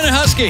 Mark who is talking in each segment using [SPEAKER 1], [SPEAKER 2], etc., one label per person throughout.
[SPEAKER 1] and Husky.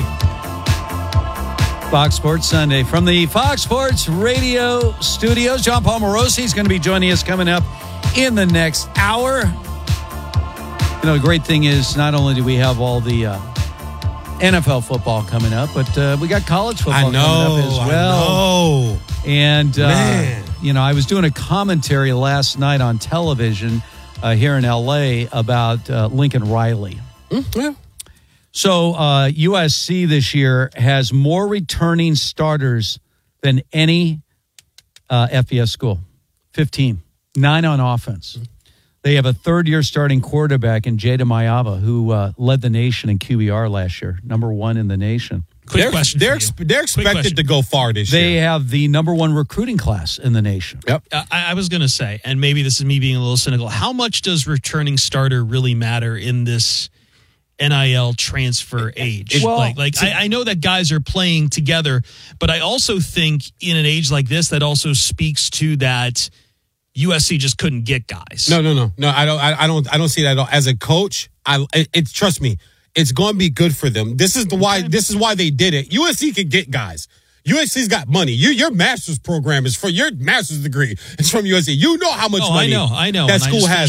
[SPEAKER 1] Fox Sports Sunday from the Fox Sports Radio studios. John Paul Morosi is going to be joining us coming up in the next hour. You know, the great thing is not only do we have all the NFL football coming up, but we got college football coming up as well. And, you know, I was doing a commentary last night on television here in L.A. about Lincoln Riley.
[SPEAKER 2] Yeah.
[SPEAKER 1] So USC this year has more returning starters than any FBS school, 15, 9 on offense. They have a third-year starting quarterback in Jada Mayava, who led the nation in QBR last year, number 1 in the nation.
[SPEAKER 2] They're expected to go far this year.
[SPEAKER 1] They have the number 1 recruiting class in the nation.
[SPEAKER 2] Yep.
[SPEAKER 3] I was going to say, and maybe this is me being a little cynical, how much does returning starter really matter in this NIL transfer age? I know that guys are playing together, but I also think in an age like this, that also speaks to that USC just couldn't get guys.
[SPEAKER 2] No. I don't see that at all. As a coach, trust me, it's going to be good for them. This is why they did it. USC can get guys. USC's got money. Your master's program is for your master's degree. It's from USC. You know how much money
[SPEAKER 3] I know.
[SPEAKER 2] that school has.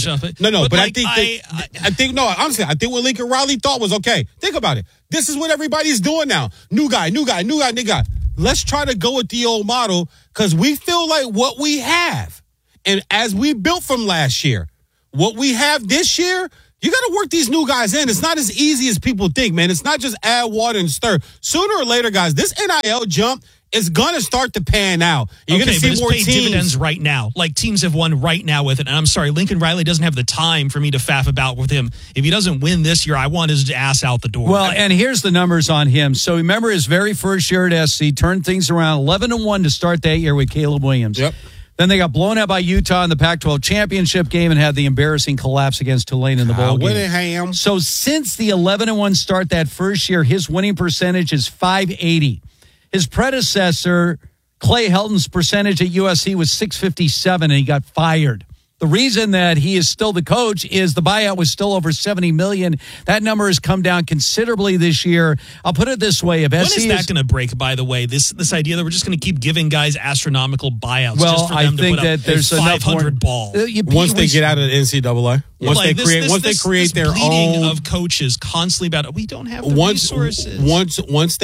[SPEAKER 2] Honestly, I think what Lincoln Riley thought was, okay, think about it. This is what everybody's doing now. New guy. Let's try to go with the old model because we feel like what we have, and as we built from last year, what we have this year, you got to work these new guys in. It's not as easy as people think, man. It's not just add water and stir. Sooner or later, guys, this NIL jump is going to start to pan out. You're going to see more teams.
[SPEAKER 3] Dividends right now. Like, teams have won right now with it. And I'm sorry, Lincoln Riley doesn't have the time for me to faff about with him. If he doesn't win this year, I want his ass out the door.
[SPEAKER 1] Well, and here's the numbers on him. So remember his very first year at SC, turned things around 11-1 to start that year with Caleb Williams.
[SPEAKER 2] Yep.
[SPEAKER 1] Then they got blown out by Utah in the Pac-12 championship game and had the embarrassing collapse against Tulane in the bowl game. So since the 11-1 start that first year, his winning percentage is .580. His predecessor, Clay Helton's percentage at USC was .657, and he got fired. The reason that he is still the coach is the buyout was still over $70 million. That number has come down considerably this year. I'll put it this way:
[SPEAKER 3] when is that going to break? By the way, this idea that we're just going to keep giving guys astronomical buyouts.
[SPEAKER 1] Well,
[SPEAKER 3] just for them
[SPEAKER 1] I think that there's
[SPEAKER 3] 500 ball.
[SPEAKER 2] Once they get out of the NCAA, once they create their own
[SPEAKER 3] of coaches constantly about it. We don't have the resources.
[SPEAKER 2] Once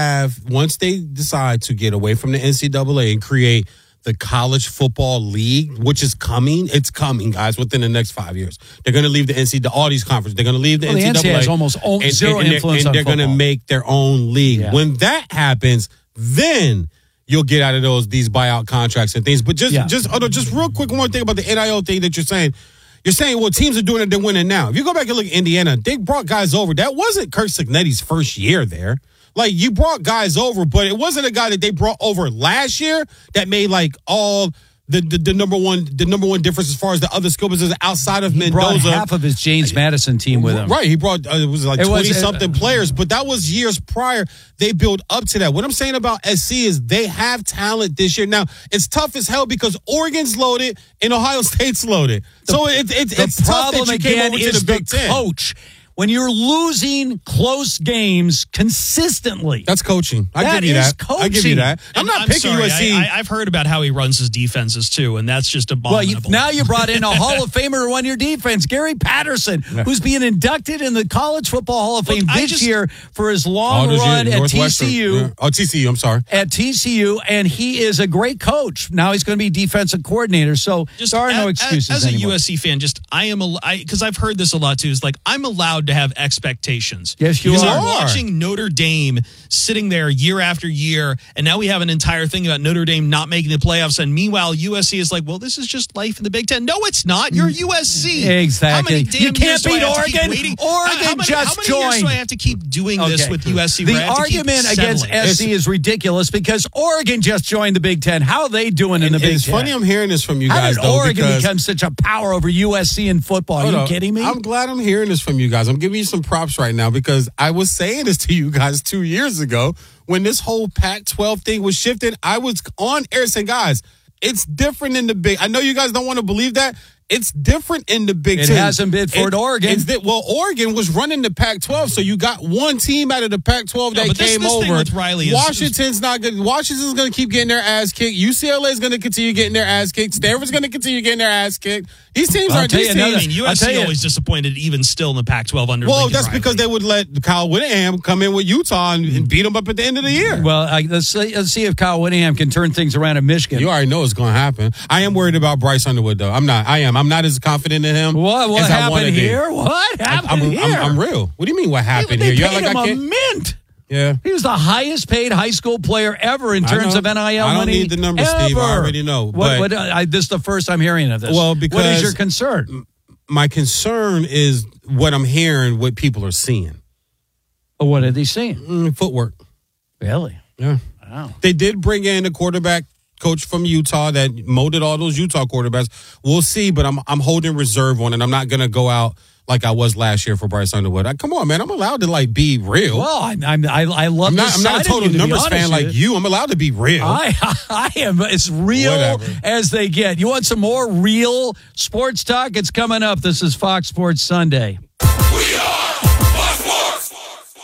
[SPEAKER 2] they decide to get away from the NCAA and create the college football league, which is coming. It's coming, guys, within the next 5 years. They're going to leave the NCAA, all these conferences. They're going to leave the NCAA.
[SPEAKER 1] The NCAA has almost zero influence on
[SPEAKER 2] football. And they're going to make their own league. Yeah. When that happens, then you'll get out of these buyout contracts and things. But just real quick, one more thing about the NIL thing that you're saying. You're saying, well, teams are doing it, they're winning now. If you go back and look at Indiana, they brought guys over. That wasn't Kirk Cignetti's first year there. Like, you brought guys over, but it wasn't a guy that they brought over last year that made like all the number one difference as far as the other skill positions outside of Mendoza.
[SPEAKER 1] He brought half of his James Madison team with him.
[SPEAKER 2] Right, he brought it was like 20-something players, but that was years prior. They built up to that. What I'm saying about SC is they have talent this year. Now, it's tough as hell because Oregon's loaded and Ohio State's loaded. So it's tough that you came over to the Big Ten.
[SPEAKER 1] Coach. When you're losing close games consistently.
[SPEAKER 2] That's coaching. I give you that. I'm not picking USC.
[SPEAKER 3] I've heard about how he runs his defenses, too, and that's just abominable.
[SPEAKER 1] Well, now you brought in a Hall of Famer to run your defense, Gary Patterson, who's being inducted in the College Football Hall of Fame this year for his long run at TCU.
[SPEAKER 2] Yeah. Oh, TCU, I'm sorry.
[SPEAKER 1] At TCU, and he is a great coach. Now he's going to be defensive coordinator, so there are no excuses
[SPEAKER 3] anymore. As a USC fan, because I've heard this a lot, too, is like, I'm allowed to have expectations.
[SPEAKER 1] Yes, you
[SPEAKER 3] because
[SPEAKER 1] are.
[SPEAKER 3] I'm watching Notre Dame sitting there year after year, and now we have an entire thing about Notre Dame not making the playoffs, and meanwhile USC is like, well, this is just life in the Big Ten. No, it's not. You're USC.
[SPEAKER 1] Exactly.
[SPEAKER 3] How many damn
[SPEAKER 1] you can't beat Oregon. Oregon
[SPEAKER 3] how many
[SPEAKER 1] just joined.
[SPEAKER 3] How many years do I have to keep doing this with USC?
[SPEAKER 1] The argument against SC is ridiculous because Oregon just joined the Big Ten. How are they doing in the Big Ten?
[SPEAKER 2] It's funny I'm hearing this from you guys,
[SPEAKER 1] though. How did Oregon become such a power over USC in football? Are you kidding me?
[SPEAKER 2] I'm glad I'm hearing this from you guys. I'm giving you some props right now because I was saying this to you guys 2 years ago when this whole Pac-12 thing was shifting. I was on air saying, guys, it's different in the Big. I know you guys don't want to believe that. it's different in the Big Ten.
[SPEAKER 1] It hasn't been for Oregon.
[SPEAKER 2] Oregon was running the Pac-12, so you got one team out of the Pac-12 that came over.
[SPEAKER 3] Thing with Riley
[SPEAKER 2] Washington's not good. Washington's going to keep getting their ass kicked. UCLA is going to continue getting their ass kicked. Stanford's going to continue getting their ass kicked. These teams aren't these teams.
[SPEAKER 3] I mean, USC always disappointed, even still in the Pac-12 under.
[SPEAKER 2] Well,
[SPEAKER 3] Lincoln
[SPEAKER 2] that's
[SPEAKER 3] Riley.
[SPEAKER 2] because they would let Kyle Whittingham come in with Utah and beat them up at the end of the year.
[SPEAKER 1] Well, let's see if Kyle Whittingham can turn things around in Michigan.
[SPEAKER 2] You already know it's going to happen. I am worried about Bryce Underwood, though. I'm not as confident in him.
[SPEAKER 1] What
[SPEAKER 2] as
[SPEAKER 1] happened here?
[SPEAKER 2] What happened here? I'm real. What do you mean? What happened here?
[SPEAKER 1] They paid him a mint.
[SPEAKER 2] Yeah,
[SPEAKER 1] he was the highest paid high school player ever in terms of NIL money.
[SPEAKER 2] I don't need the numbers, Steve. I already know.
[SPEAKER 1] This is the first I'm hearing of this.
[SPEAKER 2] Well, because
[SPEAKER 1] what is your concern?
[SPEAKER 2] My concern is what I'm hearing, what people are seeing.
[SPEAKER 1] What are they seeing?
[SPEAKER 2] Footwork.
[SPEAKER 1] Really?
[SPEAKER 2] Yeah.
[SPEAKER 1] Wow.
[SPEAKER 2] They did bring in a quarterback coach from Utah that molded all those Utah quarterbacks. We'll see, but I'm holding reserve on it. I'm not going to go out like I was last year for Bryce Underwood. Come on, man. I'm allowed to be real.
[SPEAKER 1] Well, I love.
[SPEAKER 2] I'm not a total numbers fan like you. I'm allowed to be real.
[SPEAKER 1] I am as real as they get. You want some more real sports talk? It's coming up. This is Fox Sports Sunday.
[SPEAKER 4] We are Fox Sports.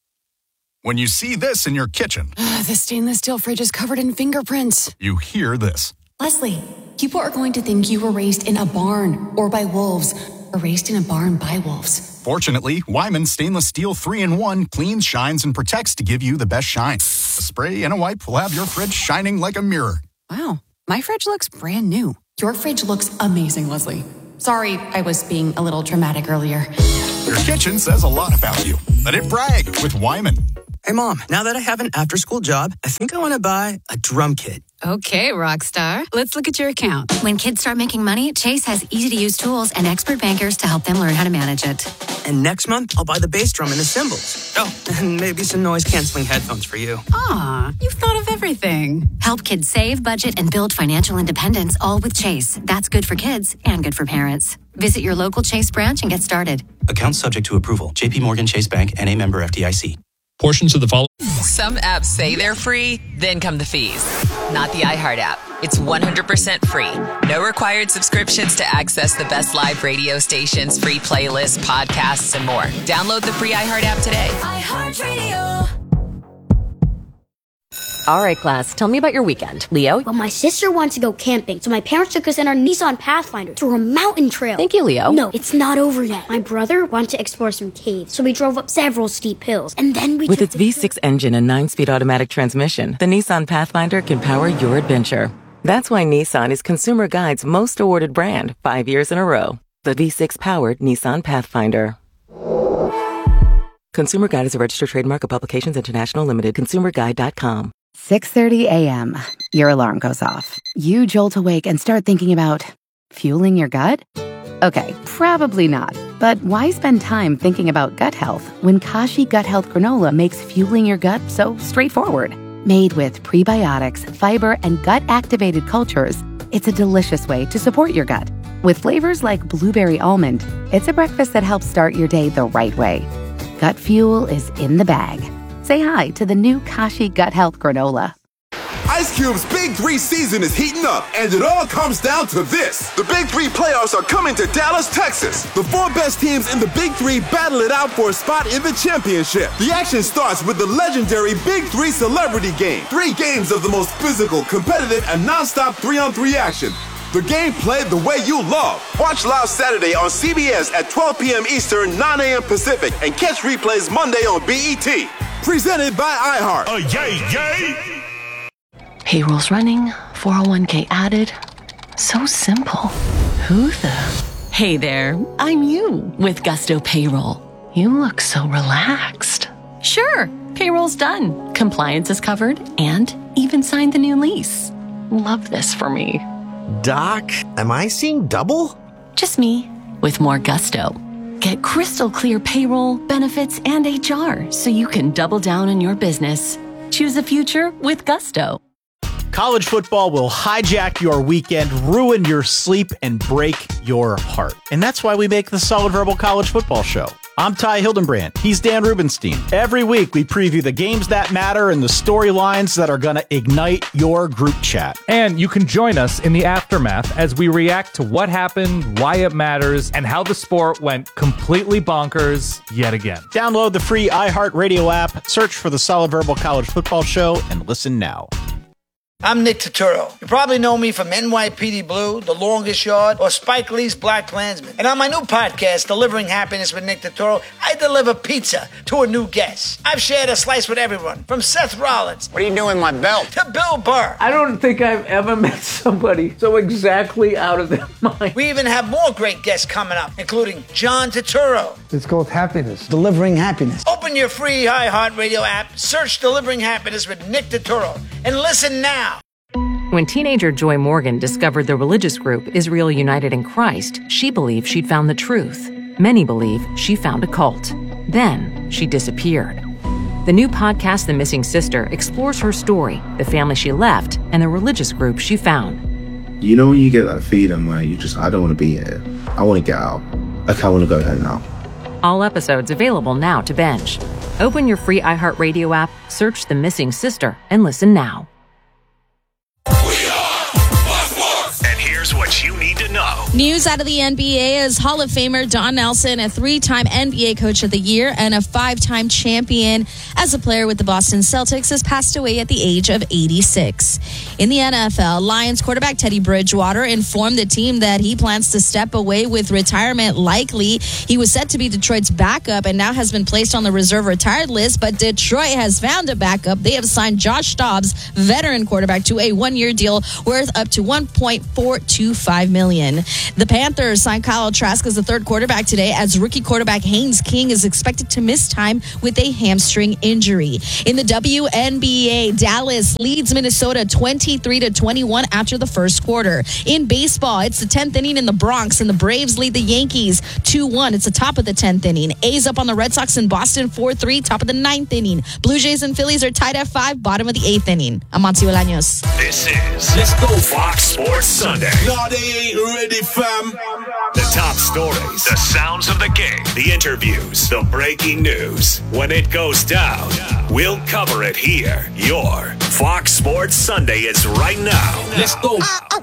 [SPEAKER 4] When you see this in your kitchen,
[SPEAKER 5] the stainless steel fridge is covered in fingerprints.
[SPEAKER 4] You hear this.
[SPEAKER 5] Leslie, people are going to think you were raised in a barn or by wolves. Or raised in a barn by wolves.
[SPEAKER 4] Fortunately, Wyman Stainless Steel 3-in-1 cleans, shines, and protects to give you the best shine. A spray and a wipe will have your fridge shining like a mirror.
[SPEAKER 5] Wow, my fridge looks brand new. Your fridge looks amazing, Leslie. Sorry, I was being a little dramatic earlier.
[SPEAKER 4] Your kitchen says a lot about you. Let it brag with Wyman.
[SPEAKER 6] Hey, Mom, now that I have an after-school job, I think I want to buy a drum kit.
[SPEAKER 7] Okay, Rockstar. Let's look at your account. When kids start making money, Chase has easy-to-use tools and expert bankers to help them learn how to manage it.
[SPEAKER 6] And next month, I'll buy the bass drum and the cymbals. Oh, and maybe some noise-canceling headphones for you.
[SPEAKER 7] Aw, you've thought of everything. Help kids save, budget, and build financial independence, all with Chase. That's good for kids and good for parents. Visit your local Chase branch and get started.
[SPEAKER 8] Account subject to approval. J.P. Morgan Chase Bank, N.A. member FDIC.
[SPEAKER 3] Portions of the following.
[SPEAKER 9] Some apps say they're free, then come the fees. Not the iHeart app. It's 100% free. No required subscriptions to access the best live radio stations, free playlists, podcasts, and more. Download the free iHeart app today.
[SPEAKER 10] iHeartRadio. All right, class, tell me about your weekend. Leo?
[SPEAKER 11] Well, my sister wants to go camping, so my parents took us in our Nissan Pathfinder through a mountain trail.
[SPEAKER 10] Thank you, Leo.
[SPEAKER 11] No, it's not over yet. My brother wanted to explore some caves, so we drove up several steep hills, and then we
[SPEAKER 12] With its V6 engine and 9-speed automatic transmission, the Nissan Pathfinder can power your adventure. That's why Nissan is Consumer Guide's most awarded brand 5 years in a row. The V6-powered Nissan Pathfinder. Consumer Guide is a registered trademark of Publications International Limited. ConsumerGuide.com.
[SPEAKER 13] 6:30 a.m. Your alarm goes off. You jolt awake and start thinking about fueling your gut? Okay, probably not. But why spend time thinking about gut health when Kashi Gut Health Granola makes fueling your gut so straightforward? Made with prebiotics, fiber, and gut-activated cultures, it's a delicious way to support your gut. With flavors like blueberry almond, it's a breakfast that helps start your day the right way. Gut fuel is in the bag. Say hi to the new Kashi Gut Health Granola.
[SPEAKER 14] Ice Cube's Big 3 season is heating up, and it all comes down to this. The Big 3 playoffs are coming to Dallas, Texas. The 4 best teams in the Big 3 battle it out for a spot in the championship. The action starts with the legendary Big 3 Celebrity Game. 3 games of the most physical, competitive, and non-stop 3-on-3 action. The game played the way you love. Watch live Saturday on CBS at 12 p.m. Eastern, 9 a.m. Pacific, and catch replays Monday on BET. Presented by iHeart.
[SPEAKER 15] Yay!
[SPEAKER 16] Payroll's running, 401k added. So simple. Who the? Hey there, I'm you with Gusto Payroll. You look so relaxed. Sure, payroll's done. Compliance is covered and even signed the new lease. Love this for me.
[SPEAKER 17] Doc, am I seeing double?
[SPEAKER 16] Just me with more gusto. Get crystal clear payroll, benefits, and HR so you can double down on your business. Choose the future with Gusto.
[SPEAKER 18] College football will hijack your weekend, ruin your sleep, and break your heart. And that's why we make the Solid Verbal College Football Show. I'm Ty Hildenbrand. He's Dan Rubenstein. Every week, we preview the games that matter and the storylines that are going to ignite your group chat.
[SPEAKER 15] And you can join us in the aftermath as we react to what happened, why it matters, and how the sport went completely bonkers yet again.
[SPEAKER 18] Download the free iHeartRadio app, search for the Solid Verbal College Football Show, and listen now.
[SPEAKER 19] I'm Nick Turturro. You probably know me from NYPD Blue, The Longest Yard, or Spike Lee's Black Klansman. And on my new podcast, Delivering Happiness with Nick Turturro, I deliver pizza to a new guest. I've shared a slice with everyone, from Seth Rollins.
[SPEAKER 20] What are you doing, my belt?
[SPEAKER 19] To Bill Burr.
[SPEAKER 21] I don't think I've ever met somebody so exactly out of their mind.
[SPEAKER 19] We even have more great guests coming up, including John Turturro.
[SPEAKER 22] It's called Happiness. Delivering Happiness.
[SPEAKER 19] Open your free iHeartRadio app, search Delivering Happiness with Nick Turturro, and listen now.
[SPEAKER 23] When teenager Joy Morgan discovered the religious group Israel United in Christ, she believed she'd found the truth. Many believe she found a cult. Then she disappeared. The new podcast, The Missing Sister, explores her story, the family she left, and the religious group she found.
[SPEAKER 24] You know when you get that feeling where I don't want to be here. I want to get out. Like, I want to go home now.
[SPEAKER 23] All episodes available now to binge. Open your free iHeartRadio app, search The Missing Sister, and listen now.
[SPEAKER 25] What you need to know.
[SPEAKER 26] News out of the NBA is Hall of Famer Don Nelson, a 3-time NBA Coach of the Year and a 5-time champion as a player with the Boston Celtics, has passed away at the age of 86. In the NFL, Lions quarterback Teddy Bridgewater informed the team that he plans to step away with retirement likely. He was set to be Detroit's backup and now has been placed on the reserve retired list, but Detroit has found a backup. They have signed Josh Dobbs, veteran quarterback, to a 1-year deal worth up to $1.425 million. The Panthers signed Kyle Trask as the third quarterback today, as rookie quarterback Haynes King is expected to miss time with a hamstring injury. In the WNBA, Dallas leads Minnesota 23-21 after the first quarter. In baseball, it's the 10th inning in the Bronx, and the Braves lead the Yankees 2-1. It's the top of the 10th inning. A's up on the Red Sox in Boston 4-3, top of the 9th inning. Blue Jays and Phillies are tied at 5, bottom of the 8th inning. I'm Monty Bolaños.
[SPEAKER 25] This is Let's Go Fox Sports Sunday.
[SPEAKER 14] No, they ain't ready, fam.
[SPEAKER 25] The top stories, the sounds of the game, the interviews, the breaking news. When it goes down, we'll cover it here. Your Fox Sports Sunday is right now.
[SPEAKER 14] Let's go.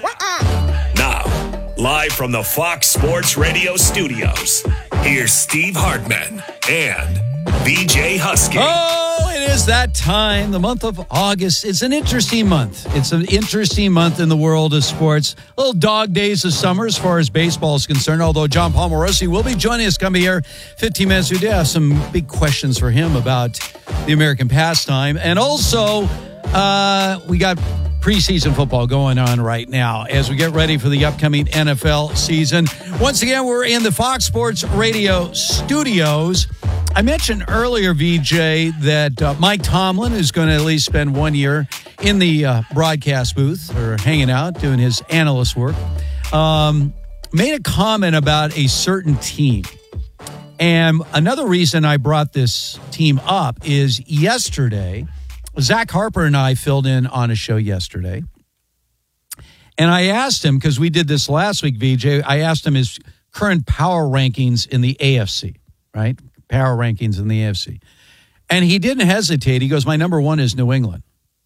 [SPEAKER 25] Now, live from the Fox Sports Radio studios, here's Steve Hartman and BJ Husky.
[SPEAKER 1] Oh, it is that time, the month of August. It's an interesting month. It's an interesting month in the world of sports. Little dog days of summer as far as baseball is concerned, although John Palmarosi will be joining us coming here 15 minutes. We do have some big questions for him about the American pastime. And also, we got preseason football going on right now as we get ready for the upcoming NFL season. Once again, we're in the Fox Sports Radio studios. I mentioned earlier, VJ, that Mike Tomlin is going to at least spend 1 year in the broadcast booth or hanging out, doing his analyst work. Made a comment about a certain team. And another reason I brought this team up is yesterday, Zach Harper and I filled in on a show yesterday. And I asked him, because we did this last week, VJ, I asked him his current power rankings in the AFC, right? Power rankings in the AFC. And he didn't hesitate. He goes, my number one is New England.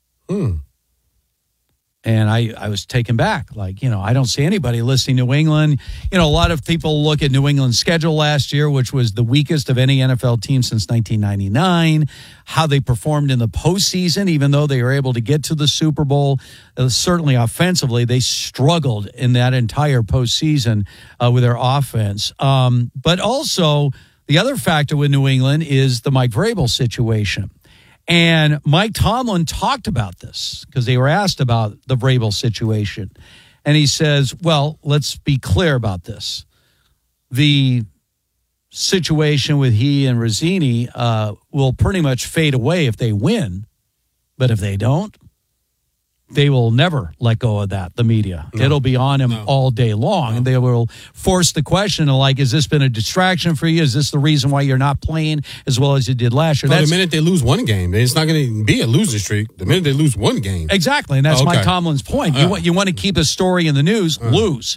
[SPEAKER 1] And I was taken back. Like, I don't see anybody listing New England. A lot of people look at New England's schedule last year, which was the weakest of any NFL team since 1999, how they performed in the postseason, even though they were able to get to the Super Bowl. Certainly offensively, they struggled in that entire postseason with their offense. But also, the other factor with New England is the Mike Vrabel situation. And Mike Tomlin talked about this because they were asked about the Vrabel situation. And he says, well, let's be clear about this. The situation with he and Rossini will pretty much fade away if they win. But if they don't, they will never let go of that, the media. No. It'll be on him all day long. No. And they will force the question of, like, has this been a distraction for you? Is this the reason why you're not playing as well as you did last year?
[SPEAKER 2] The minute they lose one game, it's not going to be a losing streak. The minute they lose one game.
[SPEAKER 1] Exactly, and that's Mike Tomlin's point. You want to keep a story in the news, lose.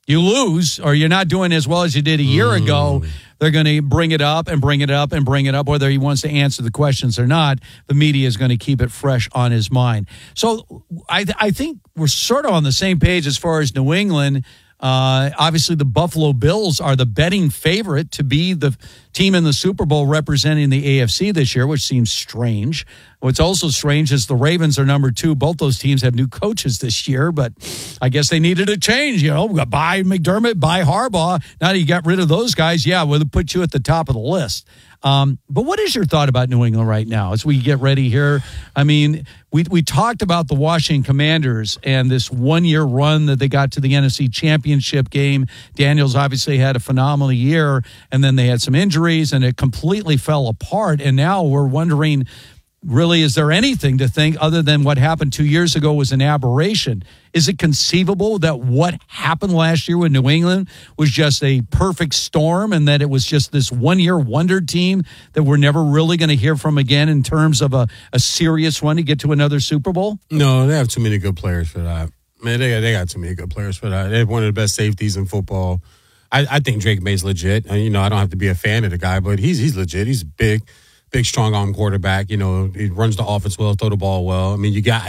[SPEAKER 1] You lose, or you're not doing as well as you did a year ago, they're going to bring it up and bring it up and bring it up, whether he wants to answer the questions or not. The media is going to keep it fresh on his mind. So I think we're sort of on the same page as far as New England. Obviously, the Buffalo Bills are the betting favorite to be the team in the Super Bowl representing the AFC this year, which seems strange. What's also strange is the Ravens are number 2. Both those teams have new coaches this year, but I guess they needed a change. Buy McDermott, buy Harbaugh. Now that you got rid of those guys, we'll put you at the top of the list. But what is your thought about New England right now as we get ready here? I mean, we talked about the Washington Commanders and this one-year run that they got to the NFC Championship game. Daniels obviously had a phenomenal year, and then they had some injuries, and it completely fell apart. And now we're wondering, really, is there anything to think other than what happened 2 years ago was an aberration? Is it conceivable that what happened last year with New England was just a perfect storm and that it was just this one-year wonder team that we're never really going to hear from again in terms of a serious run to get to another Super Bowl?
[SPEAKER 2] No, they have too many good players for that. Man, they got too many good players for that. They have one of the best safeties in football. I think Drake May's legit. I don't have to be a fan of the guy, but he's legit. He's big, strong arm quarterback. He runs the offense well, throw the ball well. I mean, you got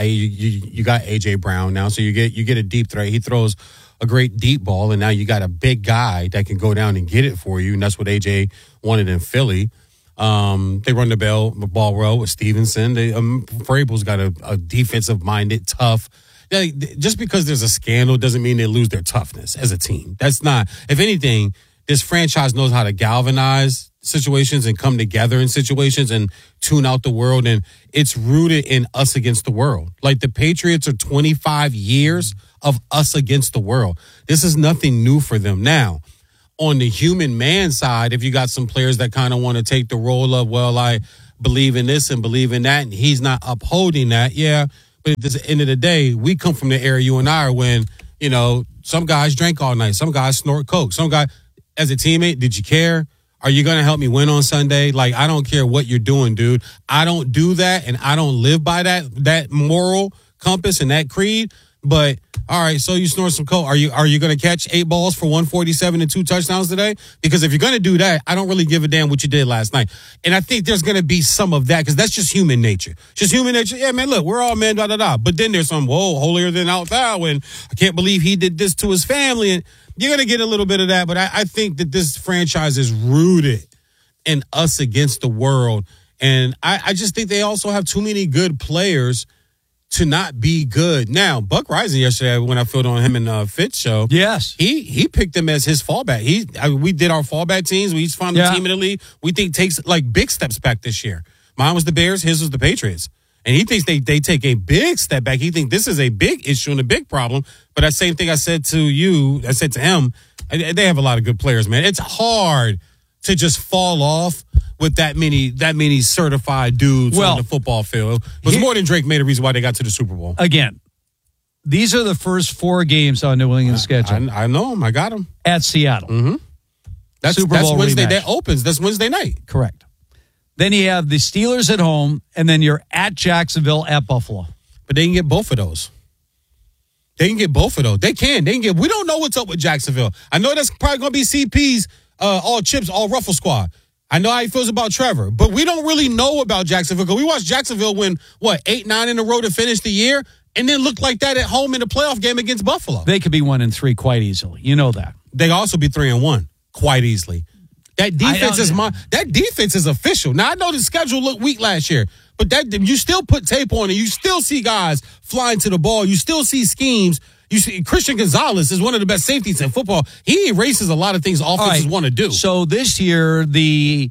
[SPEAKER 2] AJ Brown now, so you get a deep threat. He throws a great deep ball, and now you got a big guy that can go down and get it for you, and that's what AJ wanted in Philly. They run the ball well with Stevenson. Vrabel's got a defensive-minded, tough. Just because there's a scandal doesn't mean they lose their toughness as a team. That's not. If anything, this franchise knows how to galvanize situations and come together in situations and tune out the world, and it's rooted in us against the world. Like the Patriots are 25 years of us against the world. This is nothing new for them. Now, on the human man side, if you got some players that kind of want to take the role of, well, I believe in this and believe in that, and he's not upholding that, but at the end of the day, we come from the era you and I are when, some guys drank all night, some guys snort coke, some guy, as a teammate, did you care? Are you going to help me win on Sunday? Like, I don't care what you're doing, dude. I don't do that, and I don't live by that moral compass and that creed. But, all right, so you snort some coke. Are you going to catch 8 balls for 147 and 2 touchdowns today? Because if you're going to do that, I don't really give a damn what you did last night. And I think there's going to be some of that because that's just human nature. Just human nature. Yeah, man, look, we're all men, da-da-da. But then there's some, holier than thou, and I can't believe he did this to his family. And you're going to get a little bit of that, but I think that this franchise is rooted in us against the world. And I just think they also have too many good players to not be good. Now, Buck Rising yesterday, when I filled on him in Fitz show,
[SPEAKER 1] yes,
[SPEAKER 2] he picked them as his fallback. We did our fallback teams. We each found the team in the league we think takes like big steps back this year. Mine was the Bears, his was the Patriots. And he thinks they take a big step back. He thinks this is a big issue and a big problem. But that same thing I said to you, I said to him, they have a lot of good players, man. It's hard to just fall off with that many certified dudes on the football field. It was more than Drake made a reason why they got to the Super Bowl.
[SPEAKER 1] Again, these are the first 4 games on New England's schedule.
[SPEAKER 2] I know them. I got them.
[SPEAKER 1] At Seattle.
[SPEAKER 2] Mm-hmm. That's Wednesday. That opens. That's Wednesday night.
[SPEAKER 1] Correct. Then you have the Steelers at home, and then you're at Jacksonville, at Buffalo.
[SPEAKER 2] But they can get both of those. They can. We don't know what's up with Jacksonville. I know that's probably going to be CP's all chips, all ruffle squad. I know how he feels about Trevor, but we don't really know about Jacksonville because we watched Jacksonville win, 8-9 in a row to finish the year and then look like that at home in the playoff game against Buffalo.
[SPEAKER 1] They could be 1-3 quite easily. You know that.
[SPEAKER 2] They also be 3-1 quite easily. That defense is official. Now, I know the schedule looked weak last year, but you still put tape on it. You still see guys flying to the ball. You still see schemes. You see Christian Gonzalez is one of the best safeties in football. He erases a lot of things offenses want to do.
[SPEAKER 1] So this year, the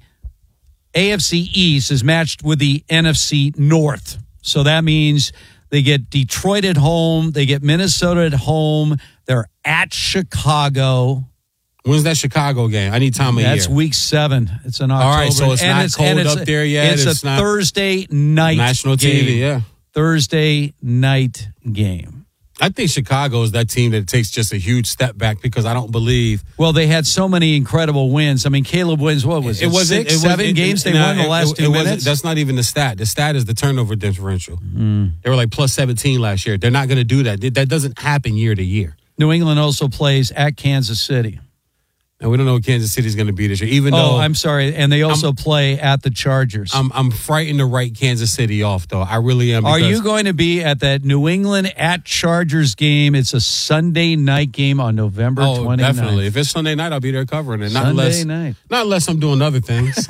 [SPEAKER 1] AFC East is matched with the NFC North. So that means they get Detroit at home. They get Minnesota at home. They're at Chicago.
[SPEAKER 2] When's that Chicago game? I need time of year.
[SPEAKER 1] That's week 7. It's in October.
[SPEAKER 2] All right, so it's not cold up there yet.
[SPEAKER 1] It's a Thursday night
[SPEAKER 2] national
[SPEAKER 1] game.
[SPEAKER 2] TV, yeah.
[SPEAKER 1] Thursday night game.
[SPEAKER 2] I think Chicago is that team that takes just a huge step back because I don't believe.
[SPEAKER 1] Well, they had so many incredible wins. I mean, Caleb wins, what was it? 6-7 games they won the last 2 minutes?
[SPEAKER 2] That's not even the stat. The stat is the turnover differential. They were like plus 17 last year. They're not going to do that. That doesn't happen year to year.
[SPEAKER 1] New England also plays at Kansas City.
[SPEAKER 2] And we don't know what Kansas City's going to be this year, even though...
[SPEAKER 1] Oh, I'm sorry. And they also play at the Chargers.
[SPEAKER 2] I'm frightened to write Kansas City off, though. I really am.
[SPEAKER 1] Are you going to be at that New England at Chargers game? It's a Sunday night game on November 29th.
[SPEAKER 2] Definitely. If it's Sunday night, I'll be there covering it.
[SPEAKER 1] Not
[SPEAKER 2] unless I'm doing other things.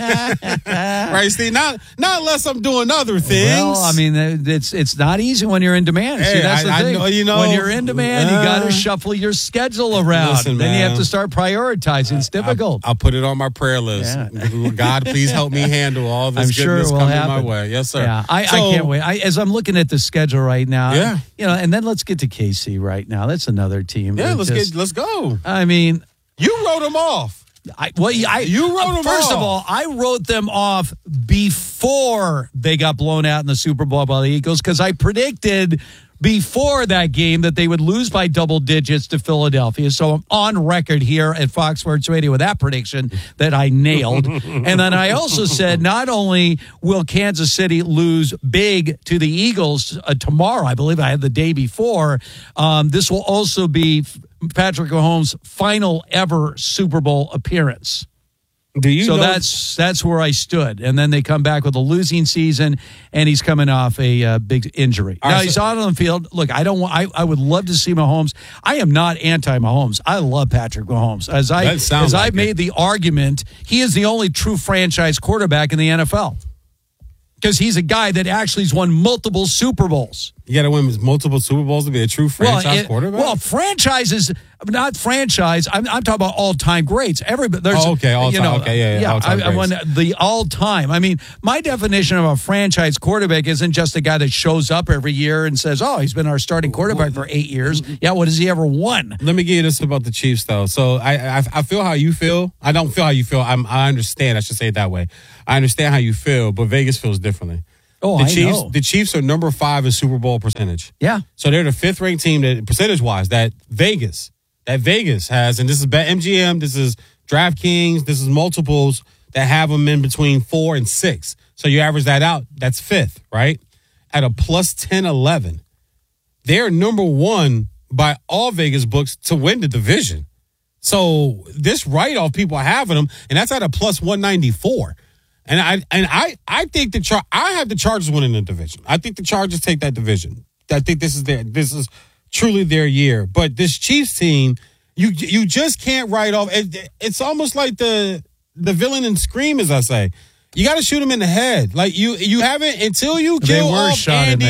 [SPEAKER 2] Right, Steve? Not unless I'm doing other things.
[SPEAKER 1] Well, I mean, it's not easy when you're in demand.
[SPEAKER 2] Hey,
[SPEAKER 1] See, that's the thing. When you're in demand, you got to shuffle your schedule around.
[SPEAKER 2] Listen,
[SPEAKER 1] then
[SPEAKER 2] man.
[SPEAKER 1] you have to start prioritizing. It's difficult.
[SPEAKER 2] I'll put it on my prayer list. Yeah. God, please help me handle all this goodness coming my way. Yes, sir.
[SPEAKER 1] Yeah, I can't wait. As I'm looking at the schedule right now, and then let's get to KC right now. That's another team.
[SPEAKER 2] Yeah, let's go.
[SPEAKER 1] I mean,
[SPEAKER 2] you wrote them off.
[SPEAKER 1] You wrote them off. First of all, I wrote them off before they got blown out in the Super Bowl by the Eagles because I predicted before that game that they would lose by double digits to Philadelphia. So I'm on record here at Fox Sports Radio with that prediction that I nailed. And then I also said not only will Kansas City lose big to the Eagles tomorrow, I believe I had the day before, this will also be Patrick Mahomes' final ever Super Bowl appearance. That's where I stood. And then they come back with a losing season, and he's coming off a big injury. Now he's on the field. Look, I would love to see Mahomes. I am not anti-Mahomes. I love Patrick Mahomes. As I've made the argument, he is the only true franchise quarterback in the NFL. Because he's a guy that actually has won multiple Super Bowls.
[SPEAKER 2] You got to win multiple Super Bowls to be a true franchise quarterback?
[SPEAKER 1] Well, franchises, not franchise. I'm talking about all-time greats. Everybody.
[SPEAKER 2] Okay, all-time.
[SPEAKER 1] I won the all-time. I mean, my definition of a franchise quarterback isn't just a guy that shows up every year and says, oh, he's been our starting quarterback for 8 years. Yeah, what has he ever won?
[SPEAKER 2] Let me give you this about the Chiefs, though. So I feel how you feel. I don't feel how you feel. I understand. I should say it that way. I understand how you feel, but Vegas feels differently.
[SPEAKER 1] Oh,
[SPEAKER 2] I
[SPEAKER 1] know.
[SPEAKER 2] The Chiefs are number 5 in Super Bowl percentage.
[SPEAKER 1] Yeah.
[SPEAKER 2] So they're the 5th ranked team that percentage-wise that Vegas has, and this is BetMGM, this is DraftKings, this is multiples that have them in between 4 and 6. So you average that out, that's 5th, right? At a plus 10-11. They're number 1 by all Vegas books to win the division. So this write-off people are having them, and that's at a plus 194. And I think I have the Chargers winning the division. I think the Chargers take that division. I think this is truly their year. But this Chiefs team, you just can't write off. It's almost like the villain in Scream, as I say. You got to shoot him in the head. Like you haven't until you kill off Andy.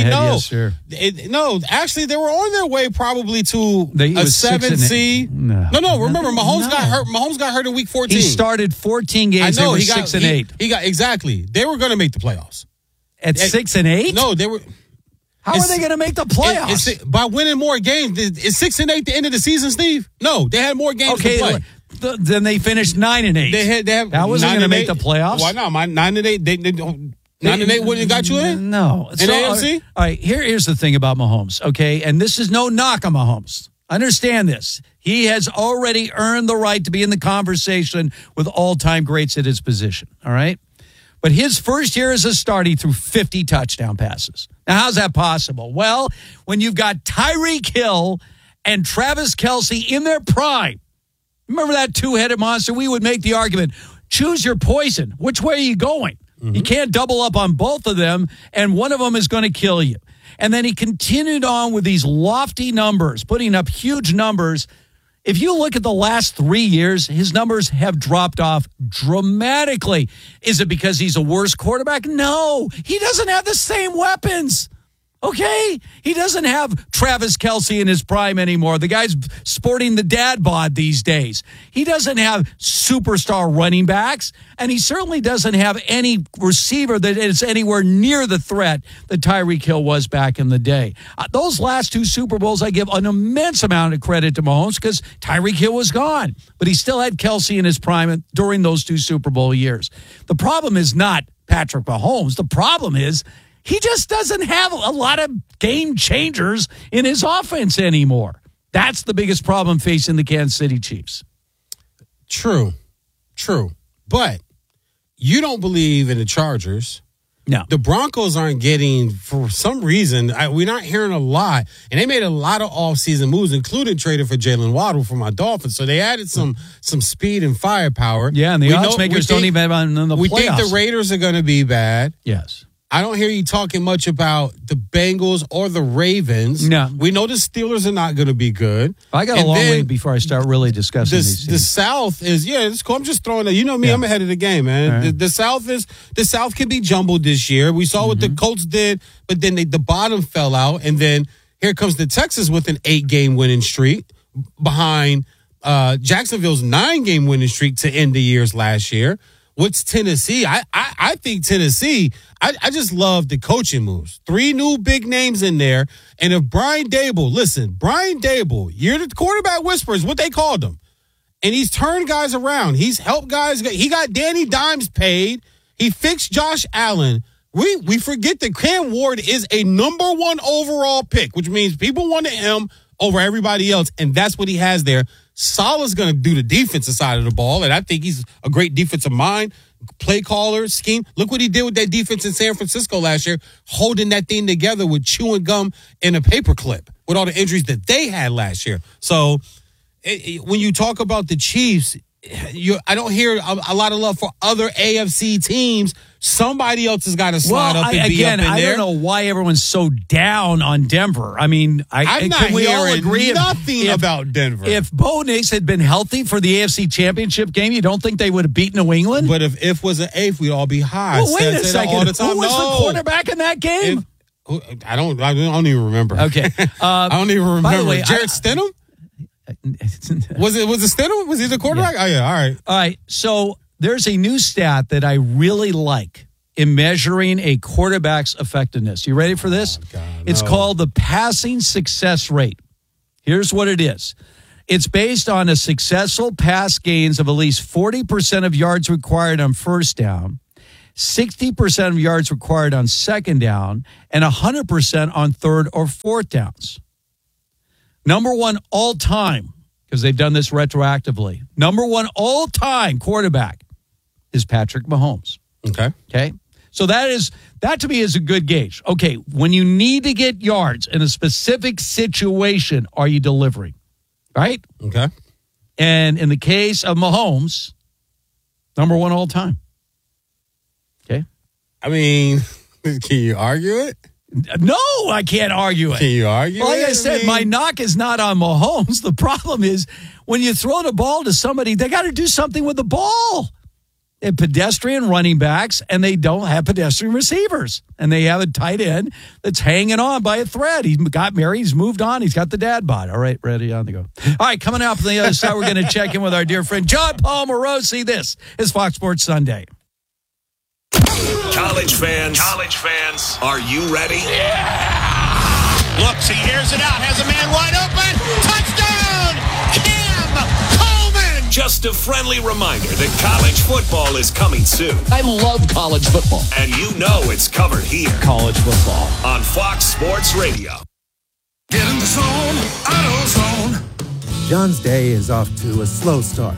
[SPEAKER 2] No, actually, they were on their way probably to a 7 seed. No. Remember, Mahomes got hurt. Mahomes got hurt in week 14.
[SPEAKER 1] He started 14 games. I know, he got 6 and 8.
[SPEAKER 2] He got exactly. They were going to make the playoffs
[SPEAKER 1] at 6 and 8.
[SPEAKER 2] No, they were.
[SPEAKER 1] How are they going to make the playoffs?
[SPEAKER 2] By winning more games. Is 6 and 8 the end of the season, Steve? No, they had more games to play.
[SPEAKER 1] Then they finished 9 and 8. That wasn't going to make the playoffs.
[SPEAKER 2] Why not? 9 and 8. 9 and 8 wouldn't have got you in.
[SPEAKER 1] No.
[SPEAKER 2] In AFC.
[SPEAKER 1] All right. Here's the thing about Mahomes. Okay, and this is no knock on Mahomes. Understand this. He has already earned the right to be in the conversation with all-time greats at his position. All right. But his first year as a starter, he threw 50 touchdown passes. Now, how's that possible? Well, when you've got Tyreek Hill and Travis Kelce in their prime. Remember that two-headed monster? We would make the argument, choose your poison. Which way are you going? Mm-hmm. You can't double up on both of them, and one of them is going to kill you. And then he continued on with these lofty numbers, putting up huge numbers. If you look at the last 3 years, his numbers have dropped off dramatically. Is it because he's a worse quarterback? No, he doesn't have the same weapons. Okay? He doesn't have Travis Kelce in his prime anymore. The guy's sporting the dad bod these days. He doesn't have superstar running backs, and he certainly doesn't have any receiver that is anywhere near the threat that Tyreek Hill was back in the day. Those last 2 Super Bowls, I give an immense amount of credit to Mahomes because Tyreek Hill was gone, but he still had Kelce in his prime during those 2 Super Bowl years. The problem is not Patrick Mahomes. The problem is he just doesn't have a lot of game changers in his offense anymore. That's the biggest problem facing the Kansas City Chiefs.
[SPEAKER 2] True. But you don't believe in the Chargers.
[SPEAKER 1] No.
[SPEAKER 2] The Broncos aren't getting, for some reason, we're not hearing a lot. And they made a lot of offseason moves, including trading for Jalen Waddle for my Dolphins. So they added some speed and firepower.
[SPEAKER 1] Yeah, and the odds makers don't even have on the playoffs.
[SPEAKER 2] We think the Raiders are going to be bad.
[SPEAKER 1] Yes.
[SPEAKER 2] I don't hear you talking much about the Bengals or the Ravens.
[SPEAKER 1] No.
[SPEAKER 2] We know the Steelers are not going to be good.
[SPEAKER 1] I got a long way before I start really discussing these teams.
[SPEAKER 2] The South is, it's cool. I'm just throwing it. You know me, I'm ahead of the game, man. Right. The South can be jumbled this year. We saw what the Colts did, but then the bottom fell out. And then here comes the Texans with an 8-game winning streak behind Jacksonville's 9-game winning streak to end the year's last year. What's Tennessee? I think Tennessee, I just love the coaching moves. 3 new big names in there. And if Brian Daboll, you're the quarterback whisperer, is what they called him. And he's turned guys around. He's helped guys. He got Danny Dimes paid. He fixed Josh Allen. We forget that Cam Ward is a number 1 overall pick, which means people wanted him over everybody else. And that's what he has there. Salah's going to do the defensive side of the ball, and I think he's a great defensive mind, play caller, scheme. Look what he did with that defense in San Francisco last year, holding that thing together with chewing gum and a paperclip with all the injuries that they had last year. So when you talk about the Chiefs, I don't hear a lot of love for other AFC teams. Somebody else has got to slide up and be up in there.
[SPEAKER 1] I don't know why everyone's so down on Denver. I mean,
[SPEAKER 2] I'm not hearing nothing about Denver.
[SPEAKER 1] If Bo Nix had been healthy for the AFC Championship game, you don't think they would have beaten New England?
[SPEAKER 2] But if was an eighth, we'd all be high.
[SPEAKER 1] Well, wait a second.
[SPEAKER 2] All the time.
[SPEAKER 1] Who was the quarterback in that game?
[SPEAKER 2] I don't even remember.
[SPEAKER 1] Okay.
[SPEAKER 2] I don't even remember.
[SPEAKER 1] By the way,
[SPEAKER 2] Jarrett Stidham? Was it Stidham? Was he the quarterback? Yeah. Oh, yeah. All right.
[SPEAKER 1] All right. So there's a new stat that I really like in measuring a quarterback's effectiveness. You ready for this? It's called the passing success rate. Here's what it is. It's based on a successful pass gains of at least 40% of yards required on first down, 60% of yards required on second down, and 100% on third or fourth downs. Number 1 all time, because they've done this retroactively. Number 1 all time quarterback is Patrick Mahomes. Okay. So that to me is a good gauge. Okay, when you need to get yards in a specific situation, are you delivering? Right?
[SPEAKER 2] Okay.
[SPEAKER 1] And in the case of Mahomes, number 1 all time. Okay.
[SPEAKER 2] I mean, can you argue it?
[SPEAKER 1] No, I can't argue it.
[SPEAKER 2] Can you argue
[SPEAKER 1] Like I said, my knock is not on Mahomes. The problem is when you throw the ball to somebody, they got to do something with the ball. They have pedestrian running backs, and they don't have pedestrian receivers. And they have a tight end that's hanging on by a thread. He got married. He's moved on. He's got the dad bod. All right, ready on the go. All right, coming up on the other side, we're going to check in with our dear friend John Paul Morosi. This is Fox Sports Sunday.
[SPEAKER 25] College fans, are you ready?
[SPEAKER 4] Yeah! Looks, he airs it out, has a man wide open. Touchdown! Cam Coleman!
[SPEAKER 25] Just a friendly reminder that college football is coming soon.
[SPEAKER 5] I love college football.
[SPEAKER 25] And you know it's covered here.
[SPEAKER 5] College football.
[SPEAKER 25] On Fox Sports Radio.
[SPEAKER 6] Get in the zone, AutoZone.
[SPEAKER 7] John's day is off to a slow start.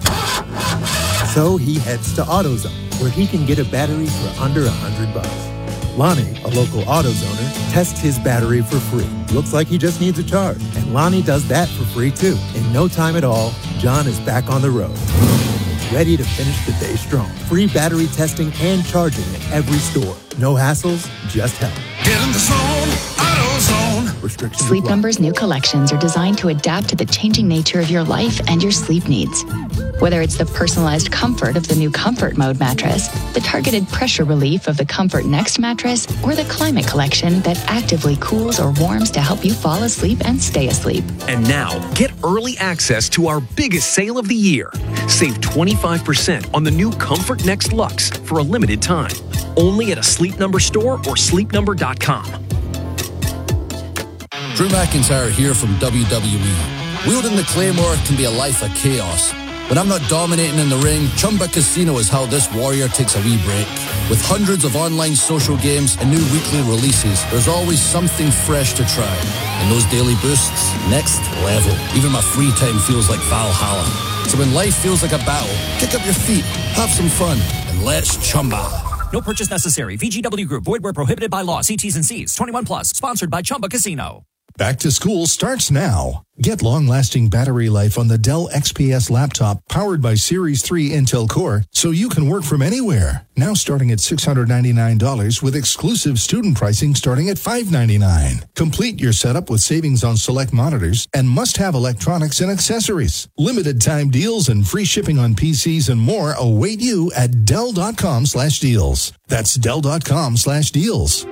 [SPEAKER 7] So he heads to AutoZone, where he can get a battery for under $100. Lonnie, a local AutoZoner, tests his battery for free. Looks like he just needs a charge. And Lonnie does that for free, too. In no time at all, John is back on the road. Ready to finish the day strong. Free battery testing and charging at every store. No hassles, just help.
[SPEAKER 6] Get in the zone, AutoZone.
[SPEAKER 7] Restrictions
[SPEAKER 8] Sleep
[SPEAKER 7] apply.
[SPEAKER 8] Number's new collections are designed to adapt to the changing nature of your life and your sleep needs. Whether it's the personalized comfort of the new Comfort Mode mattress, the targeted pressure relief of the Comfort Next mattress, or the Climate Collection that actively cools or warms to help you fall asleep and stay asleep.
[SPEAKER 20] And now, get early access to our biggest sale of the year. Save 25% on the new Comfort Next Luxe for a limited time. Only at a Sleep Number store or sleepnumber.com.
[SPEAKER 27] Drew McIntyre here from WWE. Wielding the Claymore can be a life of chaos. When I'm not dominating in the ring, Chumba Casino is how this warrior takes a wee break. With hundreds of online social games and new weekly releases, there's always something fresh to try. And those daily boosts, next level. Even my free time feels like Valhalla. So when life feels like a battle, kick up your feet, have some fun, and let's Chumba.
[SPEAKER 3] No purchase necessary. VGW Group. Void where prohibited by law. See T's and C's. 21 plus. Sponsored by Chumba Casino.
[SPEAKER 9] Back to school starts now. Get long-lasting battery life on the Dell XPS laptop powered by Series 3 Intel Core so you can work from anywhere. Now starting at $699 with exclusive student pricing starting at $599. Complete your setup with savings on select monitors and must-have electronics and accessories. Limited time deals and free shipping on PCs and more await you at Dell.com/deals. That's Dell.com/deals.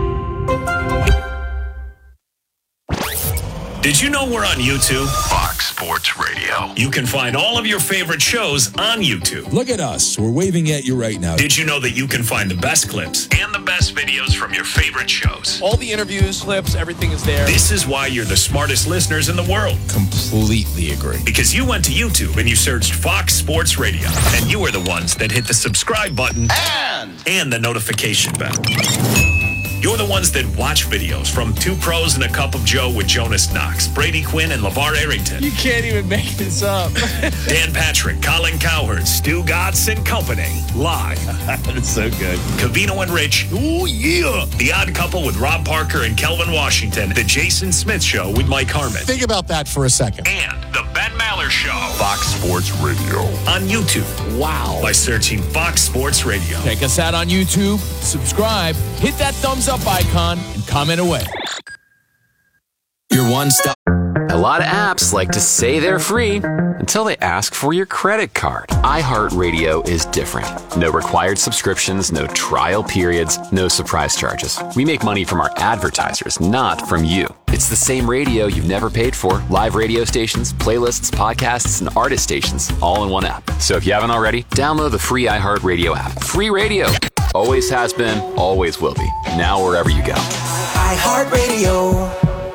[SPEAKER 25] Did you know we're on YouTube?
[SPEAKER 10] Fox Sports Radio.
[SPEAKER 25] You can find all of your favorite shows on YouTube.
[SPEAKER 10] Look at us. We're waving at you right now.
[SPEAKER 25] Did you know that you can find the best clips and the best videos from your favorite shows?
[SPEAKER 11] All the interviews, clips, everything is there.
[SPEAKER 25] This is why you're the smartest listeners in the world.
[SPEAKER 10] Completely agree.
[SPEAKER 25] Because you went to YouTube and you searched Fox Sports Radio. And you were the ones that hit the subscribe button and the notification bell. You're the ones that watch videos from Two Pros and a Cup of Joe with Jonas Knox, Brady Quinn, and LeVar Arrington.
[SPEAKER 11] You can't even make this up.
[SPEAKER 25] Dan Patrick, Colin Cowherd, Stu Gatz and Company. Live.
[SPEAKER 10] That's so good.
[SPEAKER 25] Covino and Rich.
[SPEAKER 10] Oh, yeah.
[SPEAKER 25] The Odd Couple with Rob Parker and Kelvin Washington. The Jason Smith Show with Mike Harmon.
[SPEAKER 10] Think about that for a second.
[SPEAKER 25] And the Ben Maller Show.
[SPEAKER 10] Fox Sports Radio.
[SPEAKER 25] On YouTube.
[SPEAKER 10] Wow.
[SPEAKER 25] By searching Fox Sports Radio.
[SPEAKER 10] Check us out on YouTube. Subscribe. Hit that thumbs up icon and comment away.
[SPEAKER 12] Your one stop. A lot of apps like to say they're free until they ask for your credit card. iHeartRadio is different. No required subscriptions, no trial periods, no surprise charges. We make money from our advertisers, not from you. It's the same radio you've never paid for. Live radio stations, playlists, podcasts, and artist stations all in one app. So if you haven't already, download the free iHeartRadio app. Free radio. Always has been, always will be. Now wherever you go.
[SPEAKER 13] iHeartRadio.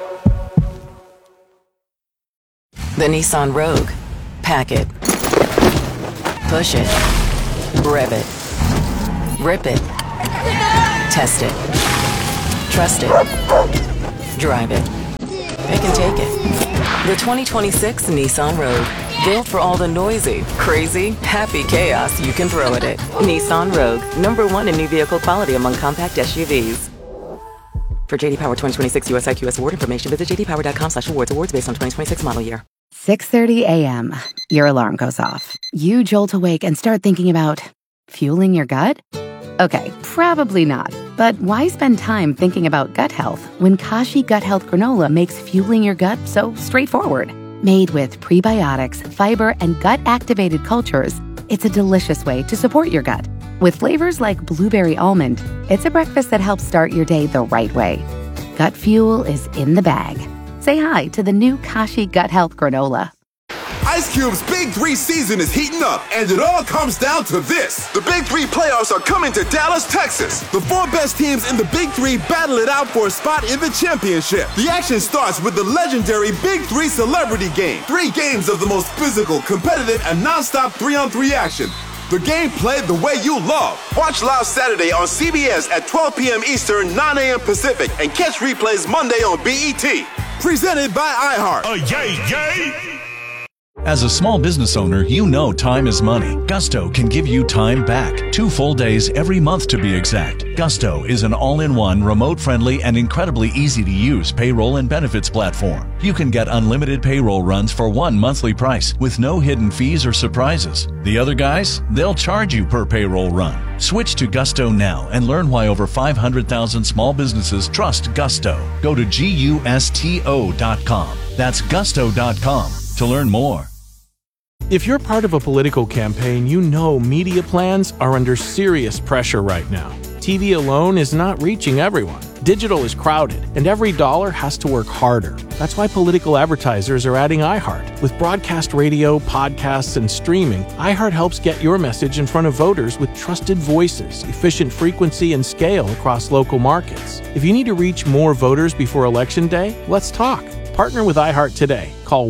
[SPEAKER 23] The Nissan Rogue. Pack it. Push it. Rev it. Rip it. Test it. Trust it. Drive it. Pick and take it. The 2026 Nissan Rogue. Built for all the noisy, crazy, happy chaos you can throw at it. Nissan Rogue. #1 in new vehicle quality among compact SUVs. For JD Power 2026 US IQS award information, visit jdpower.com/awards. Awards based on 2026 model year.
[SPEAKER 17] 6:30 a.m. Your alarm goes off. You jolt awake and start thinking about fueling your gut? Okay, probably not. But why spend time thinking about gut health when Kashi Gut Health Granola makes fueling your gut so straightforward? Made with prebiotics, fiber, and gut-activated cultures, it's a delicious way to support your gut. With flavors like blueberry almond, it's a breakfast that helps start your day the right way. Gut fuel is in the bag. Say hi to the new Kashi Gut Health Granola.
[SPEAKER 14] Ice Cube's Big 3 season is heating up, and it all comes down to this. The Big 3 playoffs are coming to Dallas, Texas. The 4 best teams in the Big 3 battle it out for a spot in the championship. The action starts with the legendary Big 3 Celebrity Game. 3 games of the most physical, competitive, and non-stop 3-on-3 action. The game played the way you love. Watch live Saturday on CBS at 12 p.m. Eastern, 9 a.m. Pacific, and catch replays Monday on BET. Presented by iHeart.
[SPEAKER 4] Yay, yay!
[SPEAKER 28] As a small business owner, you know time is money. Gusto can give you time back. 2 full days every month to be exact. Gusto is an all-in-one, remote-friendly, and incredibly easy-to-use payroll and benefits platform. You can get unlimited payroll runs for one monthly price with no hidden fees or surprises. The other guys, they'll charge you per payroll run. Switch to Gusto now and learn why over 500,000 small businesses trust Gusto. Go to GUSTO.com. That's Gusto.com to learn more.
[SPEAKER 29] If you're part of a political campaign, you know media plans are under serious pressure right now. TV alone is not reaching everyone. Digital is crowded, and every dollar has to work harder. That's why political advertisers are adding iHeart. With broadcast radio, podcasts, and streaming, iHeart helps get your message in front of voters with trusted voices, efficient frequency, and scale across local markets. If you need to reach more voters before Election Day, let's talk. Partner with iHeart today. Call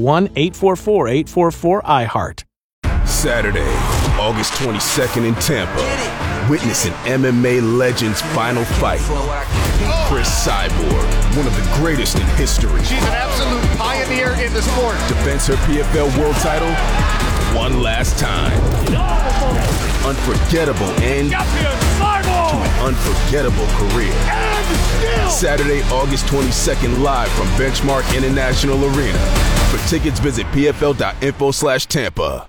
[SPEAKER 29] 1-844-844-iHeart.
[SPEAKER 10] Saturday, August 22nd in Tampa. Witness an MMA legend's final fight. Chris Cyborg, one of the greatest in history.
[SPEAKER 30] She's an absolute pioneer in the sport.
[SPEAKER 10] Defends her PFL world title one last time. Unforgettable end to an unforgettable career. Saturday, August 22nd, live from Benchmark International Arena. For tickets, visit pfl.info/Tampa.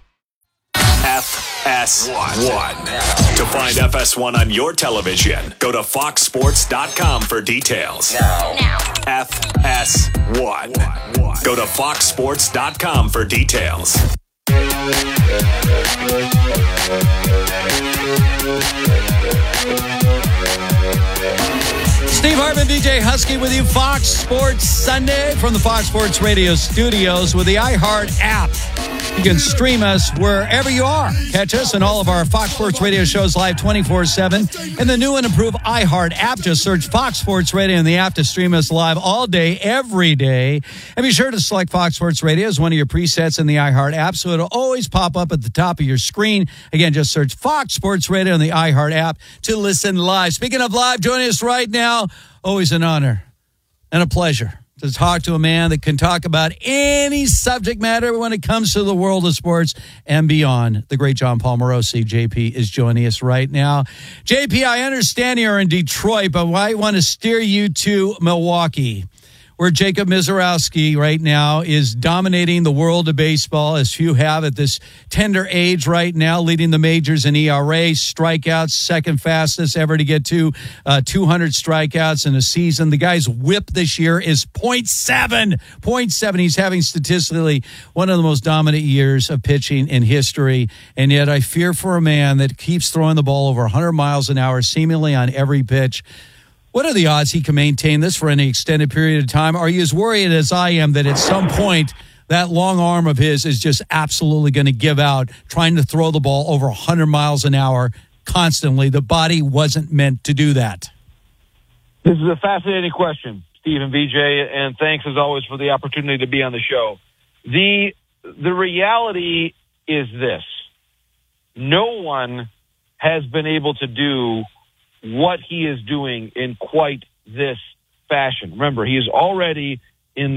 [SPEAKER 25] FS1. To find FS1 on your television, go to foxsports.com for details. Now. FS1. Go to foxsports.com for details.
[SPEAKER 1] Steve Hartman, DJ Husky with you. Fox Sports Sunday from the Fox Sports Radio studios with the iHeart app. You can stream us wherever you are. Catch us and all of our Fox Sports Radio shows live 24/7 in the new and improved iHeart app. Just search Fox Sports Radio in the app to stream us live all day, every day. And be sure to select Fox Sports Radio as one of your presets in the iHeart app so it'll always pop up at the top of your screen. Again, just search Fox Sports Radio in the iHeart app to listen live. Speaking of live, joining us right now, always an honor and a pleasure to talk to a man that can talk about any subject matter when it comes to the world of sports and beyond. The great John Paul Morosi, JP, is joining us right now. JP, I understand you're in Detroit, but I want to steer you to Milwaukee, where Jacob Misiorowski right now is dominating the world of baseball, as few have at this tender age right now, leading the majors in ERA, strikeouts, second fastest ever to get to 200 strikeouts in a season. The guy's whip this year is .7. .7. He's having statistically one of the most dominant years of pitching in history, and yet I fear for a man that keeps throwing the ball over 100 miles an hour, seemingly on every pitch. What are the odds he can maintain this for any extended period of time? Are you as worried as I am that at some point that long arm of his is just absolutely going to give out, trying to throw the ball over 100 miles an hour constantly? The body wasn't meant to do that.
[SPEAKER 2] This is a fascinating question, Steve and VJ, and thanks as always for the opportunity to be on the show. The reality is this. No one has been able to do what he is doing in quite this fashion. Remember, he is already